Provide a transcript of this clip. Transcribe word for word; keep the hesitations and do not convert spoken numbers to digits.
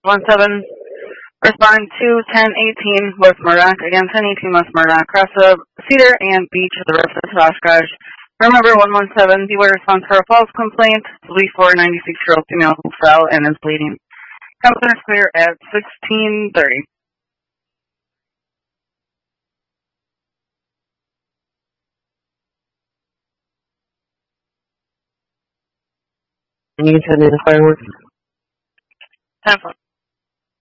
one seven. Respond to ten eighteen West Murdoch. Again, ten eighteen West Murdoch. Across the Cedar and Beach at the roof of the Slash Garage. Remember, one one seven, beware response for a false complaint. three four ninety-six-year-old female who fell and is bleeding. Compton is clear at sixteen thirty. You can send me the fireworks. Have fun.